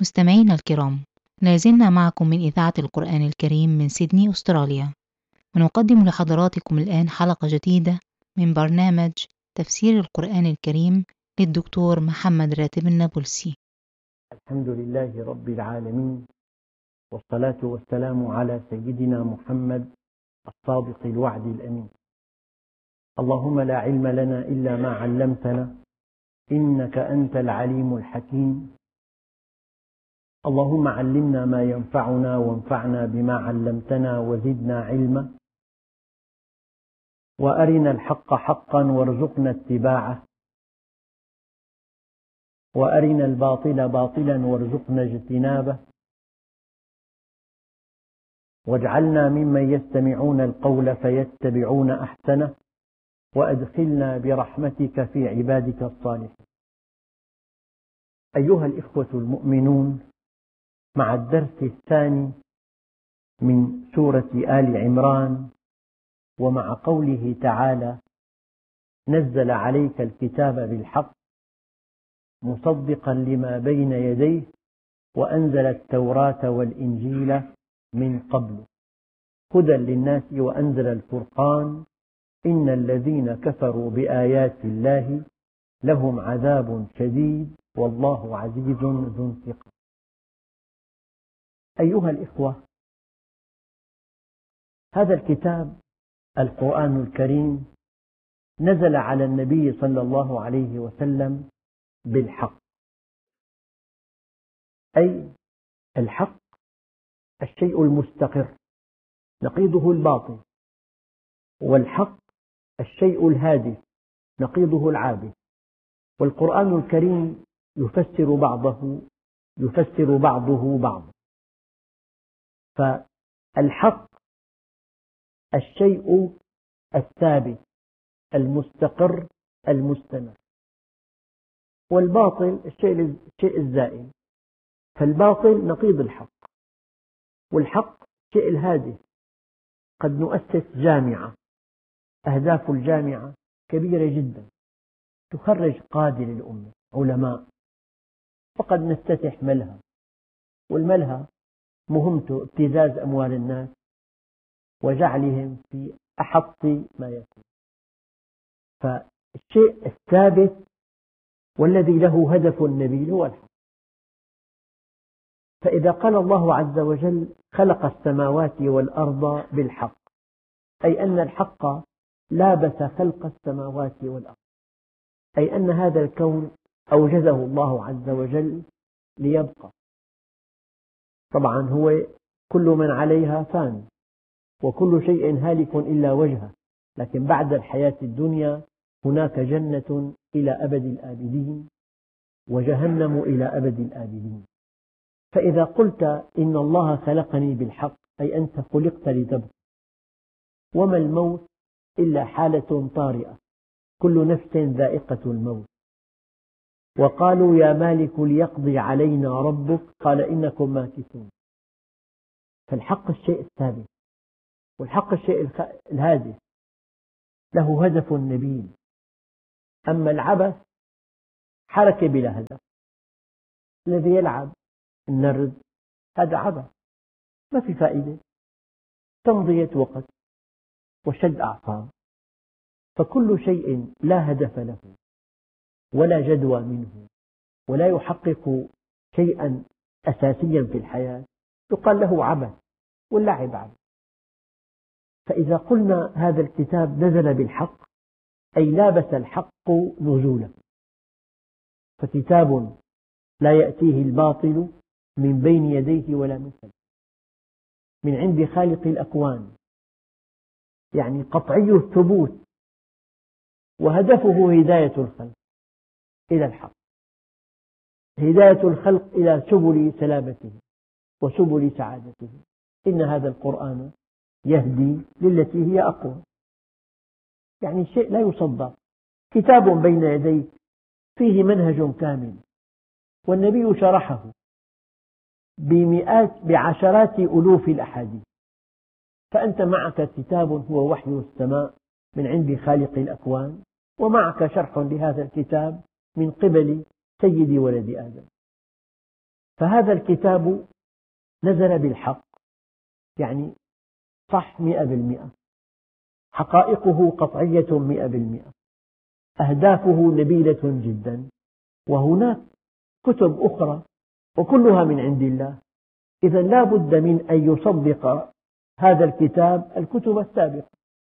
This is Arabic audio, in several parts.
مستمعينا الكرام، لازلنا معكم من إذاعة القرآن الكريم من سيدني أستراليا، ونقدم لحضراتكم الآن حلقة جديدة من برنامج تفسير القرآن الكريم للدكتور محمد راتب النابلسي. الحمد لله رب العالمين، والصلاة والسلام على سيدنا محمد الصادق الوعد الأمين. اللهم لا علم لنا إلا ما علمتنا، إنك أنت العليم الحكيم. اللهم علمنا ما ينفعنا وانفعنا بما علمتنا وزدنا علما، وأرنا الحق حقا وارزقنا اتباعه، وأرنا الباطل باطلا وارزقنا اجتنابه، واجعلنا ممن يستمعون القول فيتبعون أحسنه، وأدخلنا برحمتك في عبادك الصالحين. أيها الإخوة المؤمنون، مع الدرس الثاني من سورة آل عمران، ومع قوله تعالى: نزل عليك الكتاب بالحق مصدقا لما بين يديه وأنزل التوراة والإنجيل من قبل هدى للناس وأنزل الفرقان إن الذين كفروا بآيات الله لهم عذاب شديد والله عزيز ذو انتقام. أيها الإخوة، هذا الكتاب القرآن الكريم نزل على النبي صلى الله عليه وسلم بالحق، أي الحق الشيء المستقر نقيضه الباطل، والحق الشيء الهادف نقيضه العابث. والقرآن الكريم يفسر بعضه بعضا. فالحق الشيء الثابت المستقر المستمر، والباطل الشيء الزائل. فالباطل نقيض الحق، والحق الشيء الهادف. قد نؤسس جامعة، أهداف الجامعة كبيرة جدا، تخرج قادة للأمة علماء، وقد نفتتح ملهى، والملهى مهمته ابتزاز أموال الناس وجعلهم في أحط ما يكون. فالشيء الثابت والذي له هدف نبيل هو الحق. فإذا قال الله عز وجل خلق السماوات والأرض بالحق، أي أن الحق لابس خلق السماوات والأرض، أي أن هذا الكون أوجده الله عز وجل ليبقى. طبعا هو كل من عليها فان، وكل شيء هالك إلا وجهه، لكن بعد الحياة الدنيا هناك جنة إلى أبد الآبدين، وجهنم إلى أبد الآبدين. فإذا قلت إن الله خلقني بالحق، أي أنت خلقت لتبقى، وما الموت إلا حالة طارئة، كل نفس ذائقة الموت. وقالوا يا مالك ليقضي علينا ربك قال إنكم ماكثون. فالحق الشيء الثابت، والحق الشيء الهادف له هدف نبيل. أما العبث حركة بلا هدف، الذي يلعب النرد هذا عبث ما في فائدة، تمضية وقت وشد أعصاب. فكل شيء لا هدف له ولا جدوى منه ولا يحقق شيئا أساسيا في الحياة يقال له عبث، واللعب عبث. فإذا قلنا هذا الكتاب نزل بالحق، أي لابس الحق نزوله، فكتاب لا يأتيه الباطل من بين يديه ولا من خلفه، من عند خالق الأكوان، يعني قطعي الثبوت، وهدفه هداية الخلق إلى الحق، هداية الخلق إلى سبل سلامته وسبل سعادته. إن هذا القرآن يهدي للتي هي أقوم. يعني شيء لا يصدق، كتاب بين يديك فيه منهج كامل، والنبي شرحه بعشرات ألوف الأحاديث. فأنت معك كتاب هو وحي السماء من عند خالق الأكوان، ومعك شرح لهذا الكتاب من قبل سيد ولد آدم. فهذا الكتاب نزل بالحق، يعني صح 100%، حقائقه قطعية 100%، أهدافه نبيلة جدا. وهناك كتب أخرى وكلها من عند الله، إذا لا بد من أن يصدق هذا الكتاب الكتب السابقة.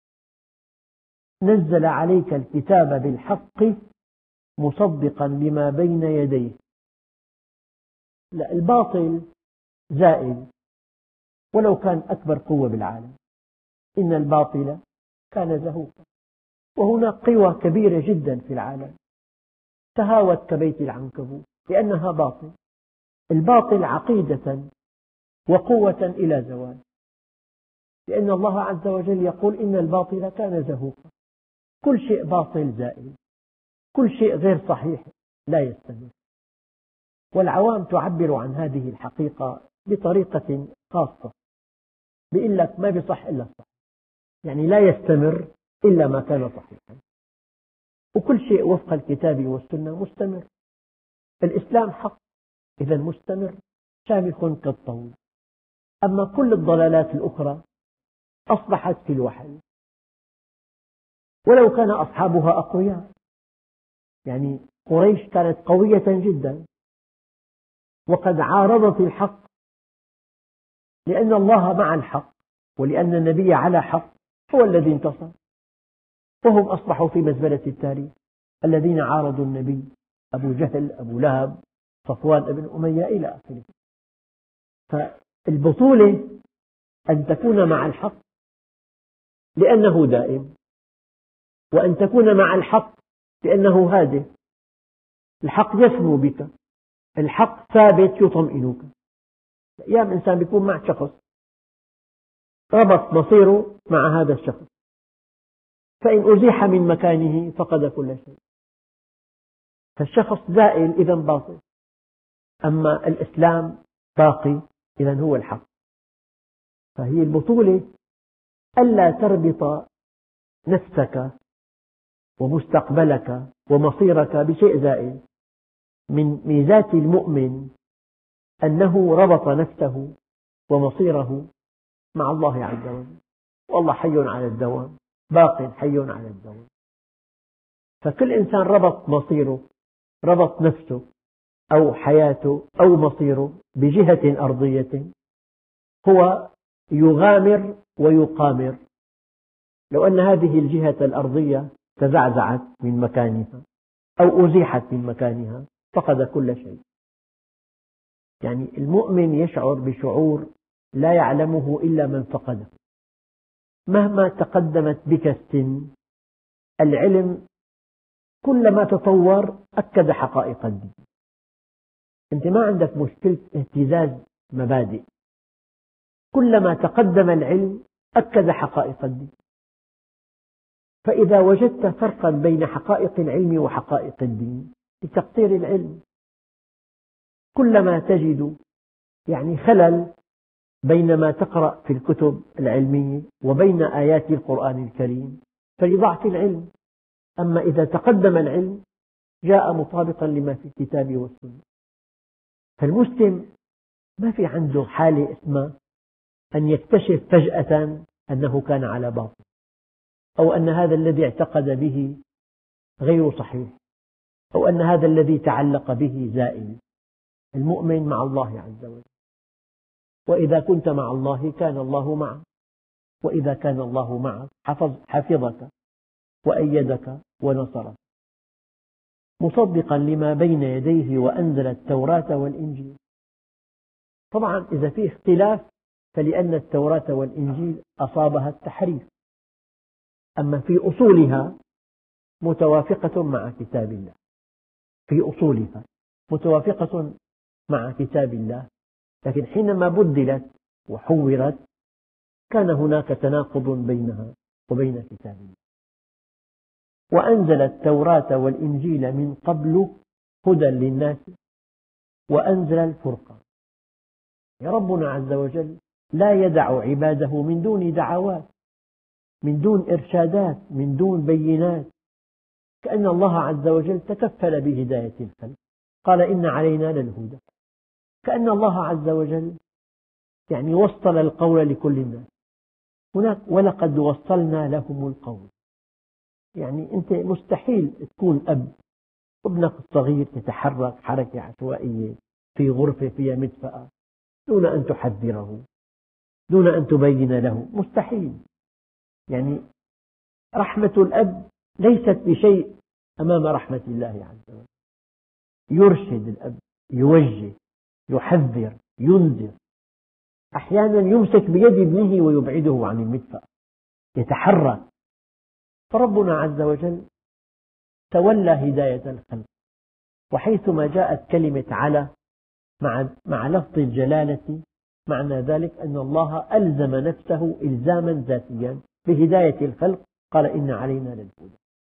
نزل عليك الكتاب بالحق مصدقا لما بين يديه. لا، الباطل زائل ولو كان أكبر قوة بالعالم، إن الباطل كان زهوقا. وهناك قوى كبيرة جدا في العالم تهاوت كبيت العنكبوت لأنها باطل. الباطل عقيدة وقوة إلى زوال، لأن الله عز وجل يقول إن الباطل كان زهوقا. كل شيء باطل زائل، كل شيء غير صحيح لا يستمر. والعوام تعبر عن هذه الحقيقة بطريقة خاصة، بيقول لك ما بيصح إلا الصح، يعني لا يستمر إلا ما كان صحيحا، وكل شيء وفق الكتاب والسنة مستمر. الإسلام حق، إذا مستمر شامخ كالطول. أما كل الضلالات الأخرى أصبحت في الوحل، ولو كان أصحابها أقوياء. يعني قريش كانت قوية جدا وقد عارضت الحق، لأن الله مع الحق ولأن النبي على حق هو الذي انتصر، وهم أصبحوا في مزبلة التاريخ. الذين عارضوا النبي أبو جهل، أبو لهب، صفوان بن أمية إلى آخره. فالبطولة أن تكون مع الحق لأنه دائم، وأن تكون مع الحق لأنه هادئ. الحق يسمو بك، الحق ثابت يطمئنك. أيام إنسان يكون مع شخص ربط مصيره مع هذا الشخص، فإن أزيح من مكانه فقد كل شيء. فالشخص زائل إذا باطل، أما الإسلام باقي إذا هو الحق. فهي البطولة ألا تربط نفسك ومستقبلك ومصيرك بشيء زائل. من ميزات المؤمن أنه ربط نفسه ومصيره مع الله عز وجل، والله حي على الدوام، باق حي على الدوام. فكل إنسان ربط مصيره، ربط نفسه أو حياته أو مصيره بجهة أرضية، هو يغامر ويقامر. لو أن هذه الجهة الأرضية تزعزعت من مكانها أو أزيحت من مكانها فقد كل شيء. يعني المؤمن يشعر بشعور لا يعلمه إلا من فقده. مهما تقدمت بك السن، العلم كلما تطور أكد حقائق الدين. أنت ما عندك مشكلة اهتزاز مبادئ، كلما تقدم العلم أكد حقائق الدين. فإذا وجدت فرقا بين حقائق العلم وحقائق الدين لتقصير العلم، كلما تجد يعني خلل بين ما تقرأ في الكتب العلمية وبين آيات القرآن الكريم فلضعف العلم. أما إذا تقدم العلم جاء مطابقا لما في الكتاب والسنة. فالمسلم ما في عنده حالة اسمها أن يكتشف فجأة أنه كان على باطل، أو أن هذا الذي اعتقد به غير صحيح، أو أن هذا الذي تعلق به زائل. المؤمن مع الله عز وجل، وإذا كنت مع الله كان الله معك، وإذا كان الله معك حفظك وأيدك ونصرك. مصدقا لما بين يديه وأنزل التوراة والإنجيل. طبعا إذا في اختلاف فلأن التوراة والإنجيل أصابها التحريف، أما في أصولها متوافقة مع كتاب الله، في أصولها متوافقة مع كتاب الله، لكن حينما بدلت وحورت كان هناك تناقض بينها وبين كتاب الله. وأنزل التوراة والإنجيل من قبل هدى للناس وأنزل الفرقان. يا ربنا عز وجل لا يدع عباده من دون دعوات، من دون إرشادات، من دون بينات، كأن الله عز وجل تكفل بهداية الخلق. قال إن علينا للهدى، كأن الله عز وجل يعني وصل القول لكل الناس. هناك ولقد وصلنا لهم القول، يعني أنت مستحيل تكون أب وابنك الصغير يتحرك حركة عشوائية في غرفة فيها مدفأة دون أن تحذره، دون أن تبين له، مستحيل. يعني رحمة الأب ليست بشيء أمام رحمة الله عز وجل. يرشد الأب، يوجه، يحذر، ينذر، أحيانا يمسك بيد ابنه ويبعده عن المدفأ، يتحرك. فربنا عز وجل تولى هداية الخلق، وحيثما جاءت كلمة على مع لفظ الجلالة معنى ذلك أن الله ألزم نفسه إلزاما ذاتيا بهداية الخلق، قال إن علينا للهدى.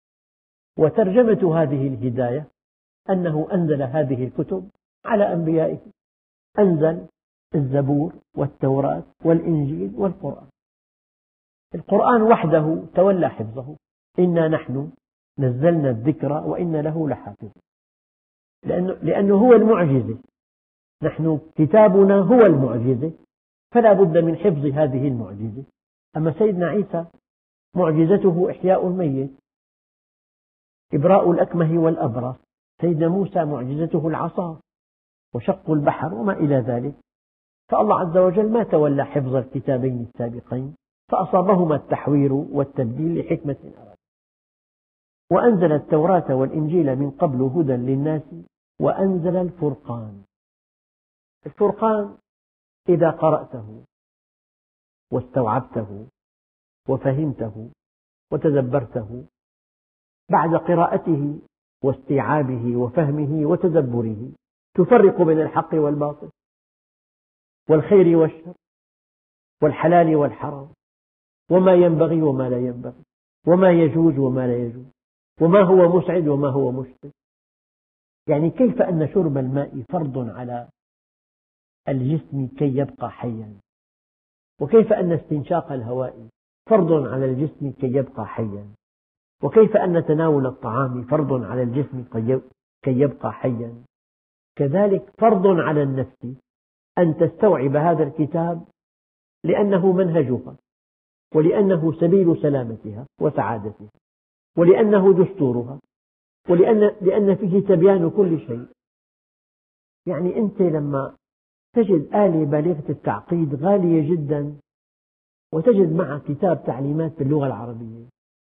وترجمة هذه الهداية أنه أنزل هذه الكتب على أنبيائه، أنزل الزبور والتوراة والإنجيل والقرآن. القرآن وحده تولى حفظه، إنا نحن نزلنا الذكر وإنا له لحافظون، لأنه هو المعجزة، نحن كتابنا هو المعجزة، فلا بد من حفظ هذه المعجزة. أما سيدنا عيسى معجزته إحياء الميت، إبراء الأكمه والأبرص. سيدنا موسى معجزته العصا وشق البحر وما إلى ذلك. فالله عز وجل ما تولى حفظ الكتابين السابقين، فأصابهما التحوير والتبديل لحكمة أراد. وأنزل التوراة والإنجيل من قبل هدى للناس، وأنزل الفرقان. الفرقان إذا قرأته واستوعبته وفهمته وتدبرته، بعد قراءته واستيعابه وفهمه وتدبره تفرق بين الحق والباطل، والخير والشر، والحلال والحرام، وما ينبغي وما لا ينبغي، وما يجوز وما لا يجوز، وما هو مسعد وما هو مشقي. يعني كيف أن شرب الماء فرض على الجسم كي يبقى حيا، وكيف أن استنشاق الهواء فرض على الجسم كي يبقى حيا، وكيف أن تناول الطعام فرض على الجسم كي يبقى حيا. كذلك فرض على النفس أن تستوعب هذا الكتاب، لأنه منهجها، ولأنه سبيل سلامتها وسعادتها، ولأنه دستورها، لأن فيه تبيان كل شيء. يعني أنت لما تجد آلة بالغة التعقيد غالية جدا، وتجد معها كتاب تعليمات باللغة العربية،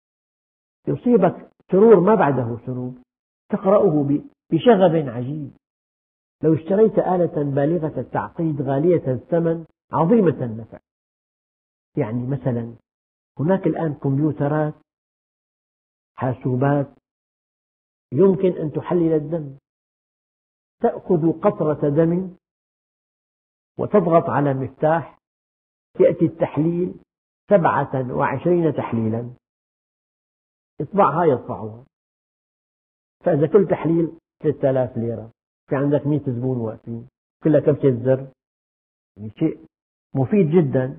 يصيبك سرور ما بعده سرور، تقرأه بشغف عجيب. لو اشتريت آلة بالغة التعقيد غالية الثمن عظيمة النفع، يعني مثلا هناك الآن كمبيوترات، حاسوبات، يمكن أن تحلل الدم. تأخذ قطرة دم وتضغط على مفتاح، يأتي التحليل 27 تحليلا، اطبعها يطبعها. فإذا كل تحليل 3000 ليرة، في عندك 100 زبون واقفين، كلها كبسة زر. يعني شيء مفيد جدا،